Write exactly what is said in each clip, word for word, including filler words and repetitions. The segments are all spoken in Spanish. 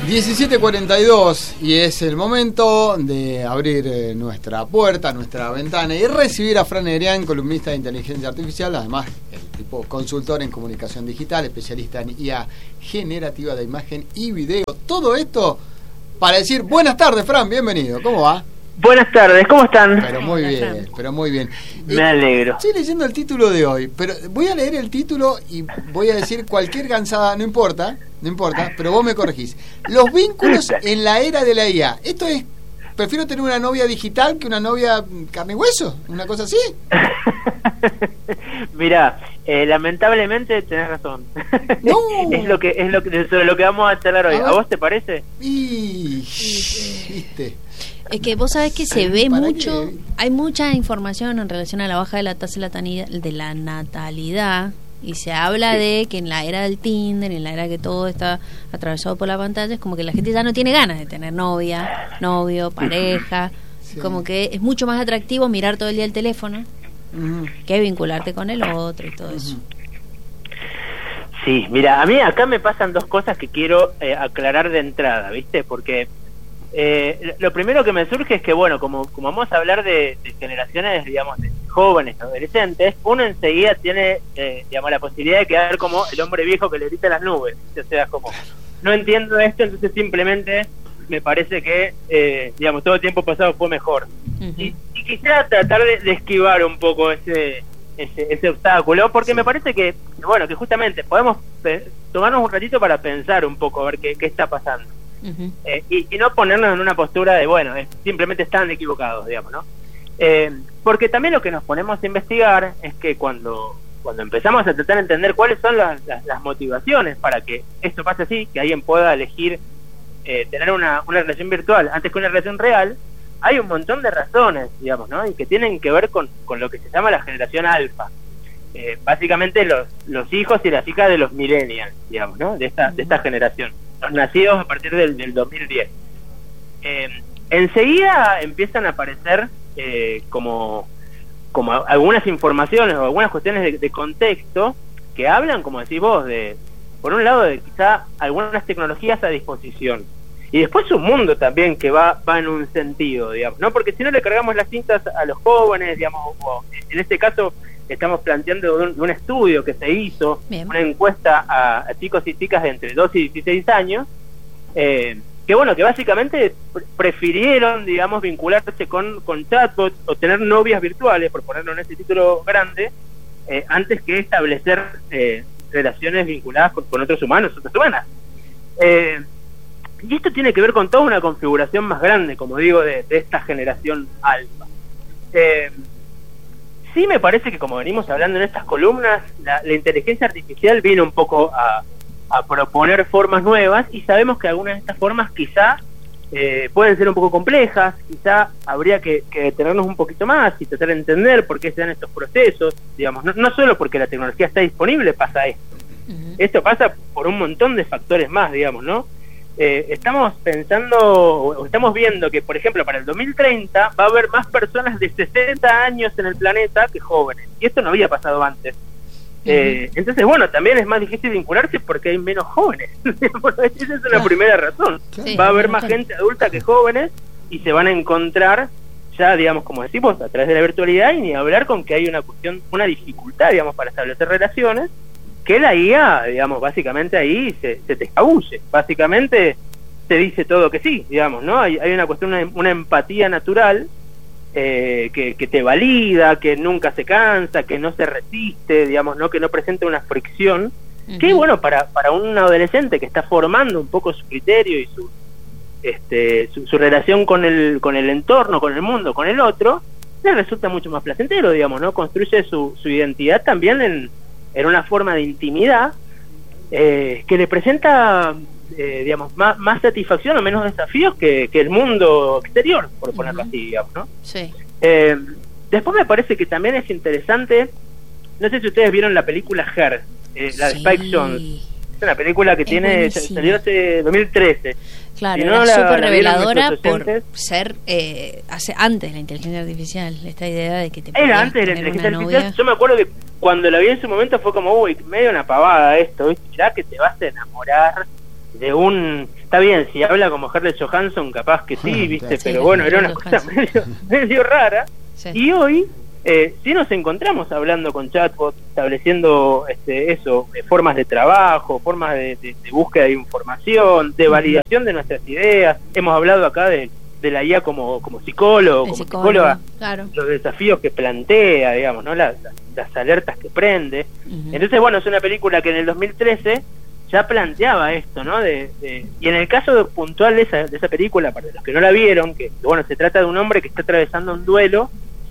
diecisiete cuarenta y dos y es el momento de abrir eh, nuestra puerta, nuestra ventana y recibir a Fran Negrián, columnista de inteligencia artificial, además el tipo consultor en comunicación digital, especialista en I A generativa de imagen y video. Todo esto para decir buenas tardes, Fran, bienvenido, ¿cómo va? Buenas tardes, ¿cómo están? Pero muy bien, pero muy bien. Me alegro. Estoy leyendo el título de hoy, pero voy a leer el título y voy a decir cualquier cansada, no importa, no importa, pero vos me corregís. Los vínculos en la era de la I A. Esto es, prefiero tener una novia digital que una novia carne y hueso, una cosa así. Mirá, eh, lamentablemente tenés razón. No. es lo que es lo que sobre lo que vamos a charlar hoy. A, ¿A vos te parece? Y viste. Es que vos sabés que se ve mucho, qué? hay mucha información en relación a la baja de la tasa de la natalidad y se habla sí. de que en la era del Tinder, en la era que todo está atravesado por la pantalla, es como que la gente ya no tiene ganas de tener novia, novio, pareja, sí. como que es mucho más atractivo mirar todo el día el teléfono uh-huh. que vincularte con el otro y todo uh-huh. eso. Sí, mira, a mí acá me pasan dos cosas que quiero eh, aclarar de entrada, ¿viste? Porque Eh, lo primero que me surge es que, bueno, como, como vamos a hablar de, de generaciones, digamos, de jóvenes, adolescentes, uno enseguida tiene, eh, digamos, la posibilidad de quedar como el hombre viejo que le grita a las nubes. O sea, como, no entiendo esto, entonces simplemente me parece que, eh, digamos, todo el tiempo pasado fue mejor. Uh-huh. Y, y quisiera tratar de, de esquivar un poco ese, ese, ese obstáculo, porque sí. me parece que, bueno, que justamente podemos pe- tomarnos un ratito para pensar un poco, a ver qué, qué está pasando. Uh-huh. Eh, y, y no ponernos en una postura de, bueno, es, simplemente están equivocados, digamos, ¿no? Eh, porque también lo que nos ponemos a investigar es que cuando cuando empezamos a tratar de entender cuáles son las, las, las motivaciones para que esto pase así, que alguien pueda elegir eh, tener una, una relación virtual antes que una relación real, hay un montón de razones, digamos, ¿no? Y que tienen que ver con, con lo que se llama la generación alfa. Eh, básicamente los, los hijos y las hijas de los millennials, digamos, ¿no? De esta, de esta generación. Los nacidos a partir del, del dos mil diez. Eh, enseguida empiezan a aparecer eh, como, como algunas informaciones o algunas cuestiones de, de contexto que hablan, como decís vos, de por un lado de quizá algunas tecnologías a disposición y después un mundo también que va, va en un sentido, digamos, ¿no? Porque si no le cargamos las cintas a los jóvenes, digamos, o en este caso estamos planteando un, un estudio que se hizo, Bien. una encuesta a, a chicos y chicas de entre doce y dieciséis años, eh, que bueno, que básicamente pre- prefirieron, digamos, vincularse con, con chatbots o tener novias virtuales, por ponerlo en ese título grande, eh, antes que establecer eh, relaciones vinculadas con, con otros humanos, otras humanas. Eh, y esto tiene que ver con toda una configuración más grande, como digo, de, de esta generación alfa. Eh, Sí me parece que, como venimos hablando en estas columnas, la, la inteligencia artificial viene un poco a, a proponer formas nuevas y sabemos que algunas de estas formas quizá eh, pueden ser un poco complejas, quizá habría que, que detenernos un poquito más y tratar de entender por qué se dan estos procesos, digamos, no, no solo porque la tecnología está disponible pasa esto, uh-huh. esto pasa por un montón de factores más, digamos, ¿no? Eh, estamos pensando o estamos viendo que, por ejemplo, para el dos mil treinta va a haber más personas de sesenta años en el planeta que jóvenes, y esto no había pasado antes. Uh-huh. Eh, entonces, bueno, también es más difícil vincularse porque hay menos jóvenes. Esa es una ah. primera razón. Sí, va a haber más gente adulta que jóvenes y se van a encontrar ya, digamos, como decimos, a través de la virtualidad, y ni hablar con que hay una cuestión, una dificultad, digamos, para establecer relaciones, que la I A, digamos, básicamente ahí se, se te escabulle, básicamente te dice todo que sí, digamos, ¿no? Hay, hay una cuestión, una, una empatía natural eh, que, que te valida, que nunca se cansa, que no se resiste, digamos, ¿no? Que no presenta una fricción, uh-huh. que bueno, para, para un adolescente que está formando un poco su criterio y su, este, su, su relación con el, con el entorno, con el mundo, con el otro, le resulta mucho más placentero, digamos, ¿no? Construye su, su identidad también en en una forma de intimidad eh, que le presenta eh, digamos más, más satisfacción o menos desafíos que, que el mundo exterior, por ponerlo uh-huh. así, digamos, ¿no? Sí. Eh, después me parece que también es interesante, no sé si ustedes vieron la película Her, eh, la de sí. Spike Jonze. Es una película que es tiene buenísima. Salió hace dos mil trece. Claro, si era no, súper reveladora por docentes, ser eh, hace antes de la inteligencia artificial, esta idea de que te era antes de la inteligencia artificial. Novia. Yo me acuerdo que cuando la vi en su momento fue como, uy, medio una pavada esto, ¿viste? Mirá que te vas a enamorar de un... Está bien, si habla como Scarlett Johansson, capaz que sí, ¿viste? Sí, pero bueno, era una cosa medio, medio rara. Sí. Y hoy, eh, sí nos encontramos hablando con chatbots, estableciendo este, eso, eh, formas de trabajo, formas de, de, de búsqueda de información, de validación de nuestras ideas. Hemos hablado acá de, de la I A como, como psicólogo, El como psicólogo, psicóloga, claro. los desafíos que plantea, digamos, ¿no? Las, las, las alertas que prende. Uh-huh. Entonces, bueno, es una película que en el dos mil trece ya planteaba esto, ¿no? De, de, y en el caso de, puntual de esa, de esa película, para los que no la vieron, que bueno, se trata de un hombre que está atravesando un duelo,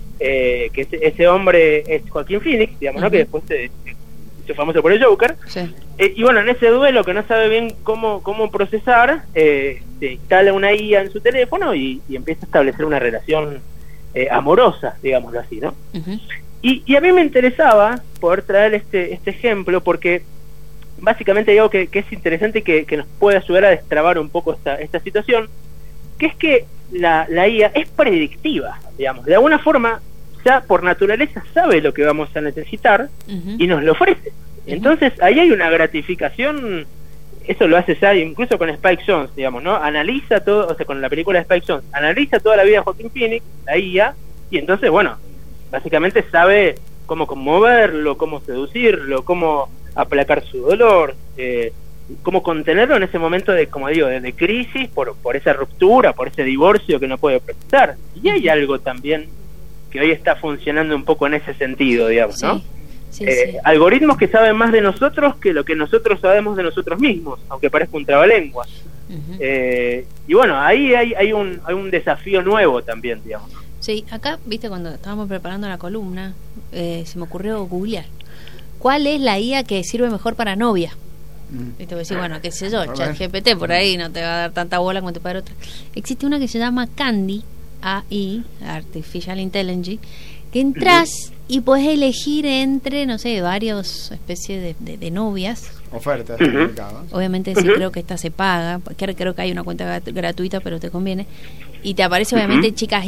eh, que ese, ese hombre es Joaquín Phoenix, digamos, ¿no? Uh-huh. Que después se hizo famoso por el Joker. Sí. Eh, y bueno, en ese duelo que no sabe bien cómo, cómo procesar, eh, se instala una I A en su teléfono y, y empieza a establecer una relación eh, amorosa, digámoslo así, ¿no? Uh-huh. Y, y a mí me interesaba poder traer este, este ejemplo porque básicamente digo que, que es interesante y que, que nos puede ayudar a destrabar un poco esta, esta situación, que es que la, la I A es predictiva, digamos, de alguna forma ya por naturaleza sabe lo que vamos a necesitar uh-huh. y nos lo ofrece. Uh-huh. Entonces ahí hay una gratificación, eso lo hace ya incluso con Spike Jonze, digamos, ¿no? Analiza todo, o sea, con la película de Spike Jonze, analiza toda la vida de Joaquín Phoenix, la I A, y entonces, bueno, básicamente sabe cómo conmoverlo, cómo seducirlo, cómo aplacar su dolor, eh, cómo contenerlo en ese momento de, como digo, de, de crisis por, por esa ruptura, por ese divorcio que no puede procesar. Y hay algo también que hoy está funcionando un poco en ese sentido, digamos, ¿no? Sí, sí, eh, sí. Algoritmos que saben más de nosotros que lo que nosotros sabemos de nosotros mismos, aunque parezca un trabalenguas. Uh-huh. eh, y bueno, ahí hay, hay, un, hay un desafío nuevo también, digamos. Sí, acá, viste, cuando estábamos preparando la columna, eh, se me ocurrió googlear ¿cuál es la I A que sirve mejor para novia? Mm. Y te voy a decir, bueno, qué sé yo, ChatGPT por ahí no te va a dar tanta bola como te puede dar otra. Existe una que se llama Candy, A I, Artificial Intelligence, que entras y puedes elegir entre, no sé, varias especies de, de, de novias. Ofertas. Uh-huh. Obviamente sí, uh-huh. creo que esta se paga, creo que hay una cuenta gratuita, pero te conviene. Y te aparece obviamente uh-huh. chicas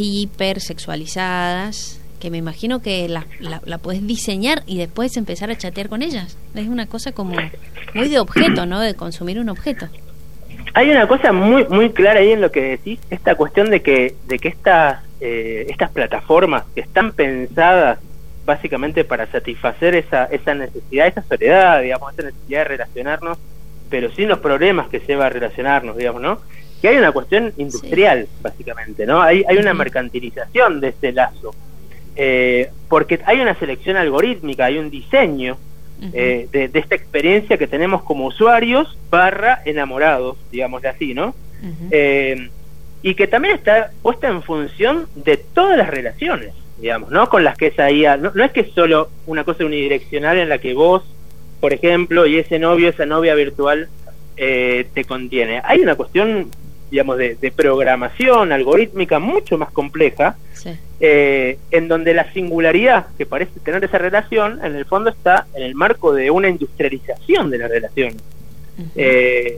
hipersexualizadas, que me imagino que la, la, la puedes diseñar y después empezar a chatear con ellas. Es una cosa como muy de objeto, ¿no? De consumir un objeto. Hay una cosa muy muy clara ahí en lo que decís, esta cuestión de que de que estas eh, estas plataformas que están pensadas básicamente para satisfacer esa esa necesidad, esa soledad, digamos, esa necesidad de relacionarnos, pero sin los problemas que lleva a relacionarnos, digamos, ¿no? Que hay una cuestión industrial, sí. básicamente, ¿no? Hay hay una uh-huh. mercantilización de ese lazo. Eh, porque hay una selección algorítmica, hay un diseño uh-huh. eh, de, de esta experiencia que tenemos como usuarios barra enamorados, digámosle así, ¿no? Uh-huh. Eh, y que también está puesta en función de todas las relaciones, digamos, ¿no? Con las que esa I A, no, no es que es solo una cosa unidireccional en la que vos, por ejemplo, y ese novio, esa novia virtual eh, te contiene. Hay una cuestión, digamos, de, de programación algorítmica mucho más compleja, sí. eh, en donde la singularidad que parece tener esa relación, en el fondo está en el marco de una industrialización de la relación. Uh-huh. Eh,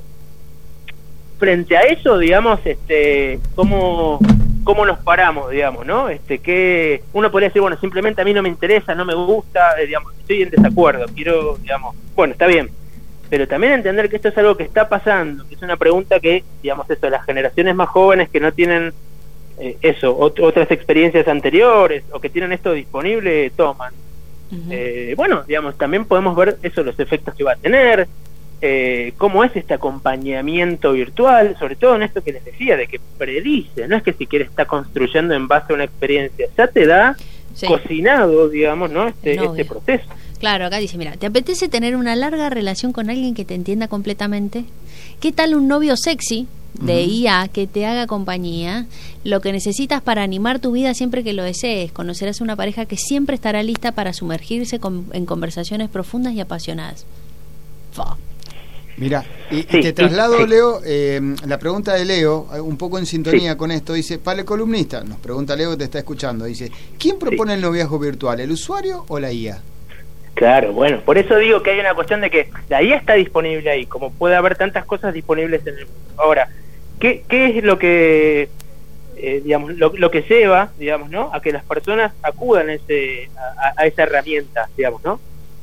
frente a eso, digamos, este, ¿cómo, cómo nos paramos, digamos, no? Este, que uno podría decir, bueno, simplemente a mí no me interesa, no me gusta, eh, digamos, estoy en desacuerdo, quiero, digamos, bueno, está bien. Pero también entender que esto es algo que está pasando, que es una pregunta que, digamos, eso, las generaciones más jóvenes que no tienen eh, eso, ot- otras experiencias anteriores o que tienen esto disponible, toman. Uh-huh. Eh, bueno, digamos, también podemos ver eso, los efectos que va a tener, eh, cómo es este acompañamiento virtual, sobre todo en esto que les decía, de que predice, no es que si quiere está construyendo en base a una experiencia, ya te da sí. cocinado, digamos, ¿no? Este, este proceso. Claro, acá dice, mira, ¿te apetece tener una larga relación con alguien que te entienda completamente? ¿Qué tal un novio sexy de uh-huh. I A que te haga compañía? Lo que necesitas para animar tu vida siempre que lo desees. Conocerás una pareja que siempre estará lista para sumergirse con, en conversaciones profundas y apasionadas. Fa. Mira, y, sí, y te traslado, sí. Leo, eh, la pregunta de Leo, un poco en sintonía sí. con esto, dice, para el columnista, nos pregunta Leo que te está escuchando, dice, ¿quién propone sí. el noviazgo virtual, el usuario o la I A? Claro, bueno, por eso digo que hay una cuestión de que la I A está disponible ahí, como puede haber tantas cosas disponibles en el mundo. Ahora, ¿qué, qué es lo que, eh, digamos, lo, lo que lleva, digamos, ¿no? A que las personas acudan a, ese, a, a esa herramienta, digamos, ¿no?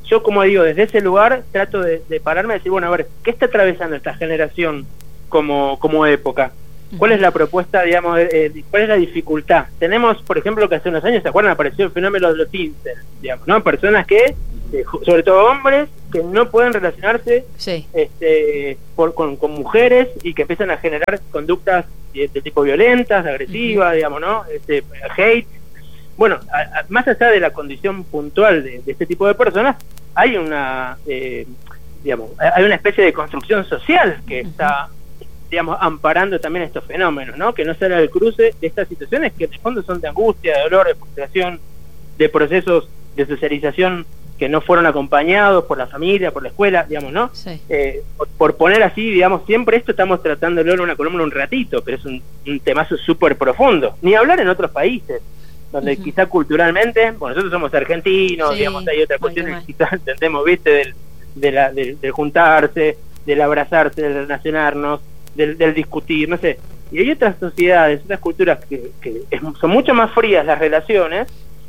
yo, como digo, desde ese lugar trato de, de pararme y decir, bueno, a ver, ¿qué está atravesando esta generación como, como época? ¿Cuál es la propuesta, digamos, eh, cuál es la dificultad? Tenemos, por ejemplo, que hace unos años, ¿se acuerdan? Apareció el fenómeno de los incels, digamos, ¿no? Personas que, eh, sobre todo hombres, que no pueden relacionarse sí. este, por, con, con mujeres y que empiezan a generar conductas de, de tipo violentas, agresivas, uh-huh. digamos, ¿no? Este, hate. Bueno, a, a, más allá de la condición puntual de, de este tipo de personas, hay una, eh, digamos, hay una especie de construcción social que uh-huh. está, digamos, amparando también estos fenómenos, ¿no? Que no será el cruce de estas situaciones que en el fondo son de angustia, de dolor, de frustración, de procesos de socialización que no fueron acompañados por la familia, por la escuela, digamos, ¿no? Sí. Eh, por, por poner así, digamos, siempre esto estamos tratándolo en una columna un ratito, pero es un, un temazo súper profundo. Ni hablar en otros países, donde uh-huh. quizá culturalmente, bueno, nosotros somos argentinos, sí, digamos, hay otras cuestiones que quizás entendemos, ¿viste? Del, de la, del, del juntarse, del abrazarse, del relacionarnos, del, del discutir, no sé. Y hay otras sociedades, otras culturas que, que es, son mucho más frías las relaciones,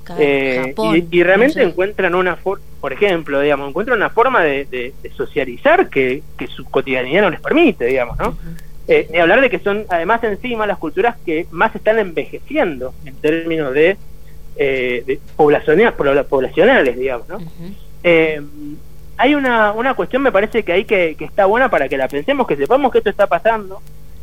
eh, Japón, y, y realmente no sé. encuentran una forma, por ejemplo, digamos, encuentran una forma de, de, de socializar que, que su cotidianidad no les permite, digamos, ¿no? Uh-huh. Eh, ni hablar de que son, además, encima las culturas que más están envejeciendo en términos de, eh, de poblacionales, poblacionales, digamos, ¿no? Uh-huh. Eh, hay una, una cuestión, me parece que hay que, que está buena para que la pensemos, que sepamos que esto está pasando,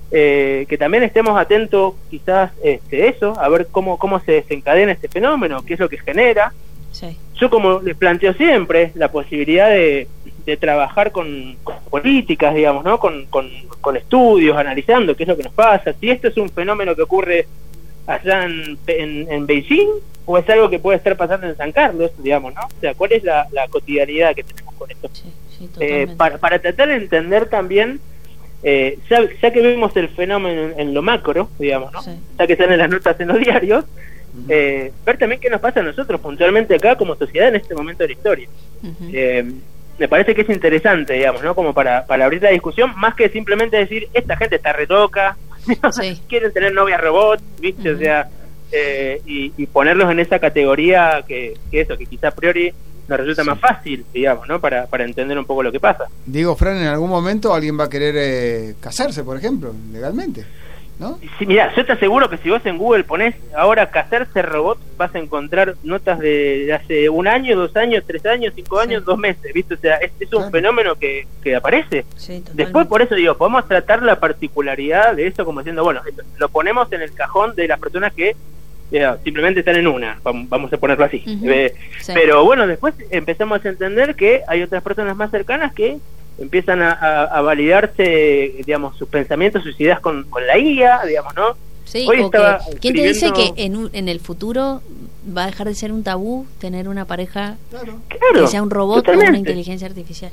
eh, que también estemos atentos quizás este, eso, a ver cómo, cómo se desencadena este fenómeno, qué es lo que genera. Sí. Yo, como les planteo siempre, la posibilidad de, de trabajar con, con políticas, digamos, ¿no? Con, con, con estudios, analizando qué es lo que nos pasa, si esto es un fenómeno que ocurre allá en, en, en Beijing, o es algo que puede estar pasando en San Carlos, digamos, ¿no? O sea, ¿cuál es la, la cotidianidad que tenemos con esto? Sí, sí, eh, para, para tratar de entender también, eh, ya, ya que vemos el fenómeno en, en lo macro, digamos, ¿no? Sí. Ya que están en las notas en los diarios, uh-huh. eh, ver también qué nos pasa a nosotros puntualmente acá como sociedad en este momento de la historia. Uh-huh. Eh, me parece que es interesante, digamos, ¿no? Como para, para abrir la discusión, más que simplemente decir, esta gente está re loca, sí. quieren tener novia robot, ¿viste? Uh-huh. O sea, eh, y, y ponerlos en esa categoría que, que eso, que quizá a priori nos resulta sí. más fácil, digamos, ¿no? Para, para entender un poco lo que pasa. Digo, Fran, en algún momento alguien va a querer eh, casarse, por ejemplo, legalmente, ¿no? Sí, mirá, yo te aseguro que si vos en Google ponés ahora casarse robot, vas a encontrar notas de, de hace un año, dos años, tres años, cinco años, sí. dos meses, ¿viste? O sea, es, es un claro. fenómeno que, que aparece. Sí, después, por eso digo, podemos tratar la particularidad de esto como diciendo, bueno, lo ponemos en el cajón de las personas que eh, simplemente están en una, vamos a ponerlo así. Uh-huh. Eh, sí. Pero bueno, después empezamos a entender que hay otras personas más cercanas que empiezan a, a, a validarse, digamos, sus pensamientos, sus ideas con, con la I A, digamos, ¿no? Sí, Hoy estaba que, ¿quién te dice que en, un, en el futuro va a dejar de ser un tabú tener una pareja claro. que sea un robot totalmente. O una inteligencia artificial?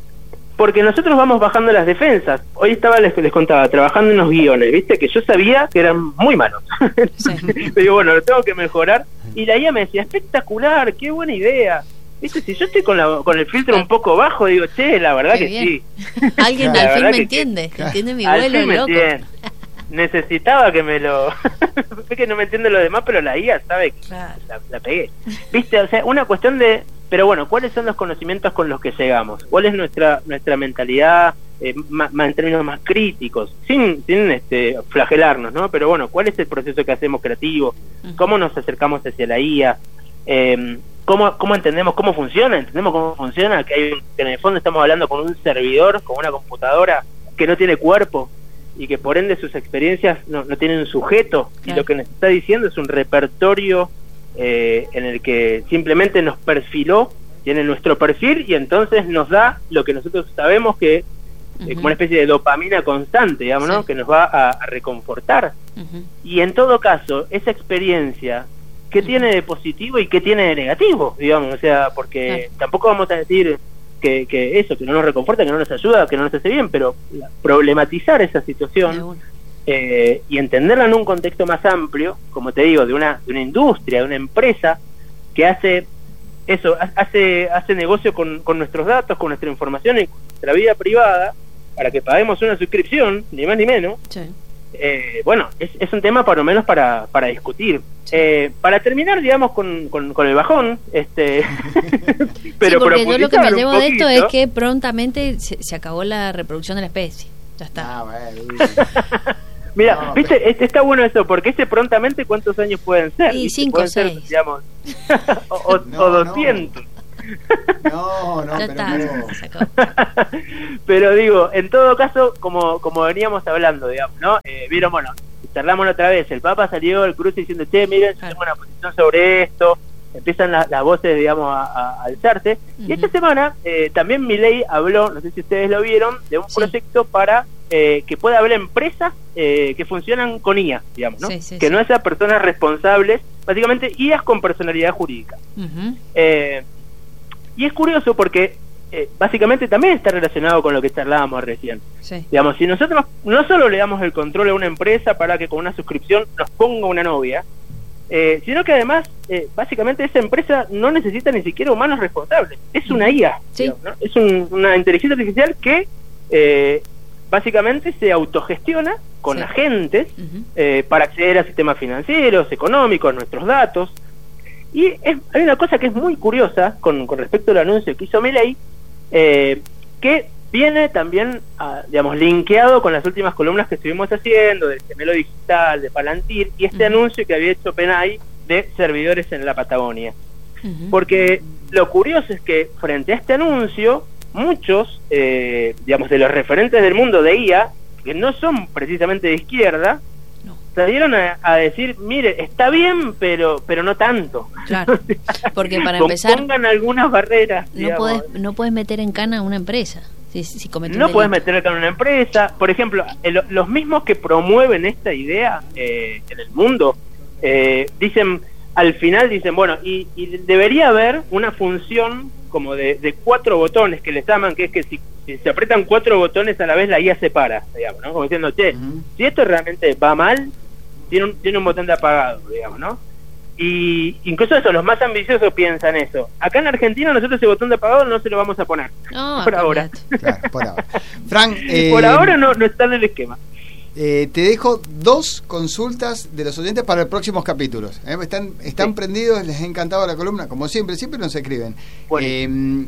Porque nosotros vamos bajando las defensas. Hoy estaba, les, les contaba, trabajando en unos guiones, ¿viste? Que yo sabía que eran muy malos. Sí. Digo, bueno, lo tengo que mejorar. Y la I A me decía, espectacular, qué buena idea. ¿Viste? Si yo estoy con, la, con el filtro un poco bajo, digo, che, la verdad qué que bien. sí. Alguien al fin me entiende, que, entiende mi vuelo el loco. Entiende. Necesitaba que me lo... sé que no me entiende lo demás, pero la I A sabe que claro. la, la pegué. ¿Viste? O sea, una cuestión de... Pero bueno, ¿cuáles son los conocimientos con los que llegamos? ¿Cuál es nuestra nuestra mentalidad eh, más, más en términos más críticos? Sin sin este flagelarnos, ¿no? Pero bueno, ¿cuál es el proceso que hacemos creativo? ¿Cómo nos acercamos hacia la I A? Eh, ¿Cómo, ¿Cómo entendemos cómo funciona? ¿Entendemos cómo funciona? Que, hay, que en el fondo estamos hablando con un servidor, con una computadora que no tiene cuerpo y que por ende sus experiencias no, no tienen un sujeto. Claro. Y lo que nos está diciendo es un repertorio eh, en el que simplemente nos perfiló, tiene nuestro perfil y entonces nos da lo que nosotros sabemos que uh-huh. eh, como una especie de dopamina constante, digamos, sí. ¿no? Que nos va a, a reconfortar. Uh-huh. Y en todo caso, esa experiencia, ¿qué uh-huh. tiene de positivo y qué tiene de negativo? Digamos, o sea, porque uh-huh. tampoco vamos a decir que, que eso, que no nos reconforta, que no nos ayuda, que no nos hace bien, pero problematizar esa situación uh-huh. eh, y entenderla en un contexto más amplio, como te digo, de una, de una industria, de una empresa que hace eso, hace hace negocio con, con nuestros datos, con nuestra información y con nuestra vida privada, para que paguemos una suscripción, ni más ni menos. Sí. Eh, bueno, es, es un tema por lo menos para, para discutir. Eh, para terminar, digamos, con, con, con el bajón, este pero sí, porque yo lo que me llevo de esto es que prontamente se, se acabó la reproducción de la especie. Ya está. Ah, bueno. Mira, no, viste, pero... este, está bueno eso, porque ese prontamente, ¿cuántos años pueden ser? Y cinco o seis. Ser, digamos, o, o, no, o doscientos. No, no, ya pero, está, no. Pero digo, en todo caso, como como veníamos hablando, digamos, ¿no? Eh, vieron, bueno, charlamos otra vez, el Papa salió el cruce diciendo, che, miren, yo tengo una posición sobre esto, empiezan las la voces, digamos, a, a alzarse, uh-huh. Y esta semana eh, también Milei habló, no sé si ustedes lo vieron, de un sí. proyecto para eh, que pueda haber empresas eh, que funcionan con I A, digamos, ¿no? Sí, sí, que sí. no sean personas responsables, básicamente I As con personalidad jurídica. Uh-huh. Eh, y es curioso porque eh, básicamente también está relacionado con lo que charlábamos recién. Sí. Digamos, si nosotros no solo le damos el control a una empresa para que con una suscripción nos ponga una novia, eh, sino que además, eh, básicamente esa empresa no necesita ni siquiera humanos responsables. Es una I A, sí. digamos, ¿no? Es un, una inteligencia artificial que eh, básicamente se autogestiona con sí. agentes uh-huh. eh, para acceder a sistemas financieros, económicos, nuestros datos. Y es, hay una cosa que es muy curiosa con, con respecto al anuncio que hizo Milei, eh, que viene también, a, digamos, linkeado con las últimas columnas que estuvimos haciendo, del gemelo digital, de Palantir, y este uh-huh. anuncio que había hecho Penay de servidores en la Patagonia. Uh-huh. Porque lo curioso es que frente a este anuncio, muchos, eh, digamos, de los referentes del mundo de I A, que no son precisamente de izquierda, salieron a, a decir, mire, está bien, pero pero no tanto. Claro, porque para empezar... Pongan algunas barreras. No puedes, no puedes meter en cana a una empresa. Si, si cometes no un puedes meter en cana a una empresa. Por ejemplo, el, los mismos que promueven esta idea eh, en el mundo, eh, dicen, al final dicen, bueno, y, y debería haber una función como de, de cuatro botones que les llaman, que es que si, si se apretan cuatro botones a la vez la I A se para, digamos, ¿no? Como diciendo, che, uh-huh. si esto realmente va mal, tiene un, tiene un botón de apagado, digamos, ¿no? Y incluso eso, los más ambiciosos piensan eso. Acá en Argentina nosotros ese botón de apagado no se lo vamos a poner, no, por ahora. Claro, por ahora. Frank, eh, por ahora no, no está en el esquema. Eh, te dejo dos consultas de los oyentes para los próximos capítulos. ¿eh? Están, están sí. prendidos, les ha encantado la columna, como siempre, siempre nos escriben. Bueno. Eh,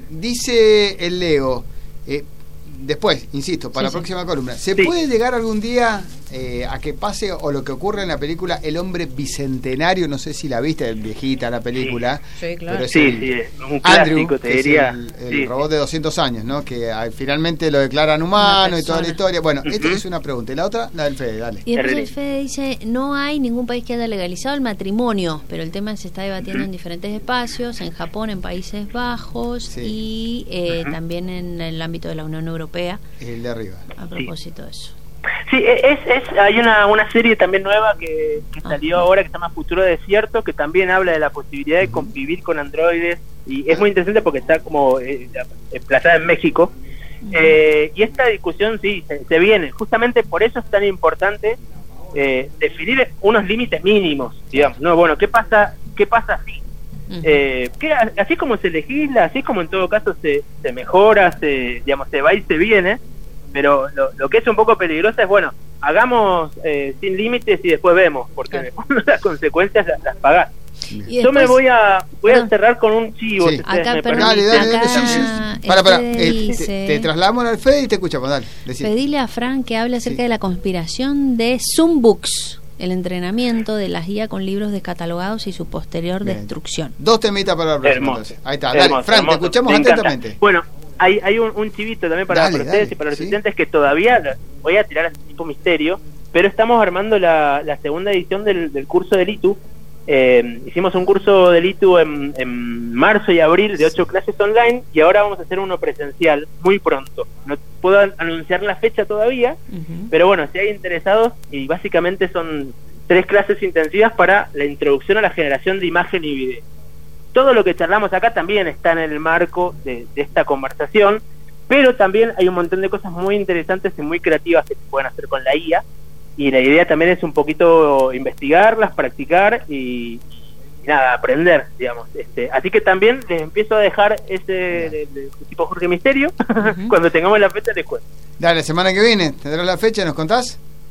dice el Leo, eh, después, insisto, para sí, la sí. próxima columna, ¿se sí. puede llegar algún día eh, a que pase o lo que ocurre en la película El Hombre Bicentenario? No sé si la viste, viejita la película. Sí, sí claro. Pero es sí, el, sí, es un clásico, Andrew, te diría. El, el sí, robot sí. de doscientos años, ¿no? Que ah, finalmente lo declaran humano y toda la historia. Bueno, uh-huh. esta es una pregunta. Y la otra, la del Fede, dale. Y después el Fede dice, no hay ningún país que haya legalizado el matrimonio, pero el tema se está debatiendo uh-huh. en diferentes espacios, en Japón, en Países Bajos sí. y eh, uh-huh. también en el ámbito de la Unión Europea. El de arriba. A propósito sí. de eso. Sí, es, es hay una, una serie también nueva que, que salió ah, ahora que se llama Futuro Desierto, que también habla de la posibilidad de convivir con androides, y es muy interesante porque está como eh, emplazada en México, uh-huh. eh, y esta discusión sí, se, se viene, justamente por eso es tan importante eh, definir unos límites mínimos, digamos, no, bueno, ¿qué pasa, qué pasa así? Uh-huh. Eh, que así como se legisla, así como en todo caso se, se mejora, se, digamos, se va y se viene, pero lo, lo que es un poco peligroso es, bueno, hagamos eh, sin límites y después vemos, porque después las consecuencias las, las pagás. Después, yo me voy a voy a cerrar con un chivo. Sí. Acá, me perdón, dale, dale, dale, sí, sí. Para, para, eh, dice, te, te trasladamos al Fede y te escuchamos, dale. Decir. Pedile a Frank que hable acerca sí. de la conspiración de Zoombooks, el entrenamiento de las I A con libros descatalogados y su posterior Bien. destrucción. Dos temitas para la próxima. Ahí está, dale, hermoso, Frank, hermoso. te escuchamos Me atentamente. Encanta. Bueno, hay hay un, un chivito también para, dale, para ustedes dale, y para los estudiantes ¿sí? que todavía voy a tirar así tipo misterio, pero estamos armando la, la segunda edición del, del curso del I T U. Eh, hicimos un curso del I T U en, en marzo y abril de ocho clases online, y ahora vamos a hacer uno presencial muy pronto. No puedo anunciar la fecha todavía, uh-huh. pero bueno, si hay interesados, y básicamente son tres clases intensivas para la introducción a la generación de imagen y video. Todo lo que charlamos acá también está en el marco de, de esta conversación, pero también hay un montón de cosas muy interesantes y muy creativas que se pueden hacer con la I A, y la idea también es un poquito investigarlas, practicar y, y nada, aprender, digamos. Este, así que también les empiezo a dejar ese de, de, de tipo Jorge Misterio, uh-huh. cuando tengamos la fecha les cuento. Dale, la semana que viene, ¿tendrás la fecha? ¿Nos contás?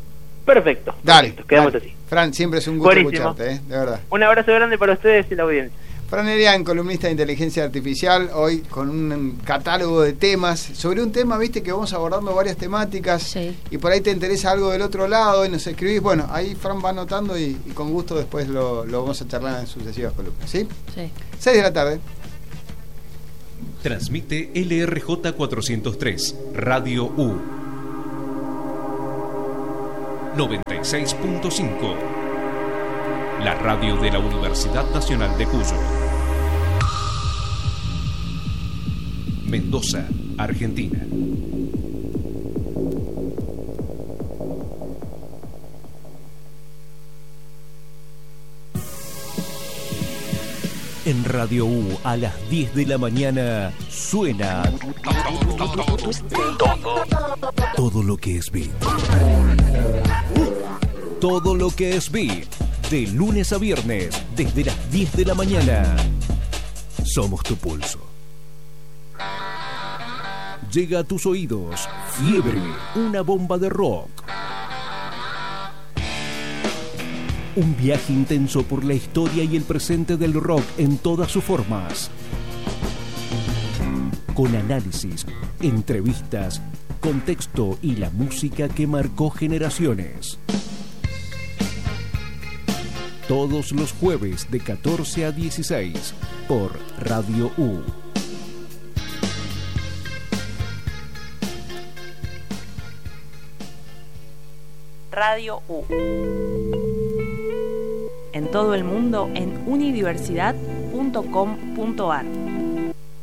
Perfecto. Dale, perfecto, quedamos dale. así. Fran, siempre es un gusto Buenísimo. escucharte, ¿eh? De verdad. Un abrazo grande para ustedes y la audiencia. Fran Erian, columnista de inteligencia artificial, hoy con un catálogo de temas, sobre un tema, viste, que vamos abordando varias temáticas, Sí. y por ahí te interesa algo del otro lado y nos escribís, bueno, ahí Fran va anotando y, y con gusto después lo, lo vamos a charlar en sucesivas columnas, ¿sí? Sí. seis de la tarde. Transmite L R J cuatrocientos tres, Radio U. noventa y seis punto cinco. La radio de la Universidad Nacional de Cuyo. Mendoza, Argentina. En Radio U a las diez de la mañana suena todo, todo lo que es beat. Todo lo que es beat. De lunes a viernes, desde las diez de la mañana. Somos tu pulso. Llega a tus oídos Fiebre, una bomba de rock. Un viaje intenso por la historia y el presente del rock en todas sus formas. Con análisis, entrevistas, contexto y la música que marcó generaciones. Todos los jueves de catorce a dieciséis por Radio U. Radio U. En todo el mundo en unidiversidad punto com punto ar.